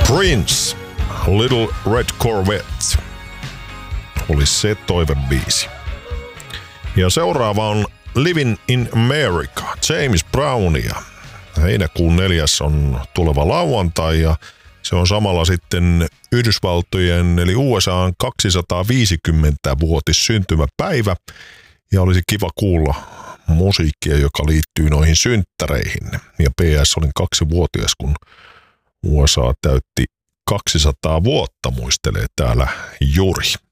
Prince, Little Red Corvette oli se toivebiisi. Ja seuraava on Living in America, James Brownia. Heinäkuun 4. on tuleva lauantai ja se on samalla sitten Yhdysvaltojen eli USA:n 250-vuotis syntymäpäivä. Ja olisi kiva kuulla musiikkia, joka liittyy noihin synttäreihin. Ja PS olin 2-vuotias, kun USA täytti 200 vuotta, muistelee täällä Juri.